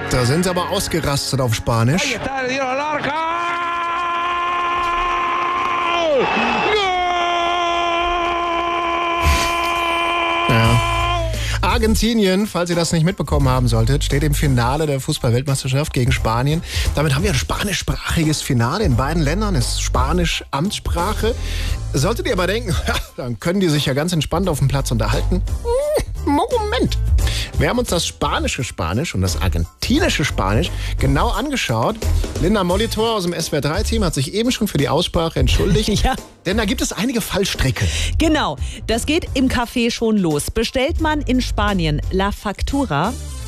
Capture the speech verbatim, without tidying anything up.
Da sind sie aber ausgerastet auf Spanisch. Ja. Argentinien, falls ihr das nicht mitbekommen haben solltet, steht im Finale der Fußball-Weltmeisterschaft gegen Spanien. Damit haben wir ein spanischsprachiges Finale. In beiden Ländern ist Spanisch Amtssprache. Solltet ihr aber denken, ja, dann können die sich ja ganz entspannt auf dem Platz unterhalten. Moment! Wir haben uns das spanische Spanisch und das argentinische Spanisch genau angeschaut. Linda Molitor aus dem S W R drei Team hat sich eben schon für die Aussprache entschuldigt. Ja. Denn da gibt es einige Fallstricke. Genau, das geht im Café schon los. Bestellt man in Spanien La Factura,